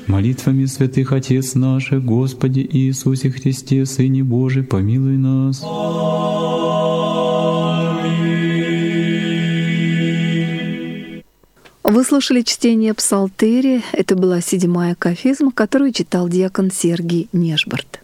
Молитвами святых Отец наших, Господи Иисусе Христе, Сыне Божий, помилуй нас. Вы слушали чтение Псалтыри. Это была 7-я кафизма, которую читал диакон Сергий Нежборт.